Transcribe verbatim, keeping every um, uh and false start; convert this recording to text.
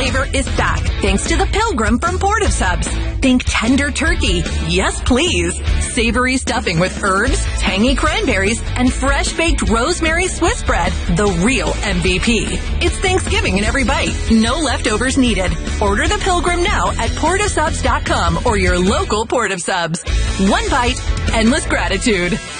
flavor is back thanks to the Pilgrim from Port of Subs. Think tender turkey. Yes, please. Savory stuffing with herbs, tangy cranberries, and fresh-baked rosemary Swiss bread. The real M V P. It's Thanksgiving in every bite. No leftovers needed. Order the Pilgrim now at port of subs dot com or your local Port of Subs. One bite, endless gratitude.